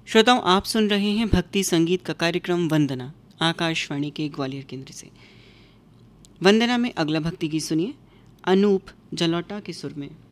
श्रोताओं, आप सुन रहे हैं भक्ति संगीत का कार्यक्रम वंदना, आकाशवाणी के ग्वालियर केंद्र से। वंदना में अगला भक्ति गीत सुनिए, अनूप जलौटा के सुर में।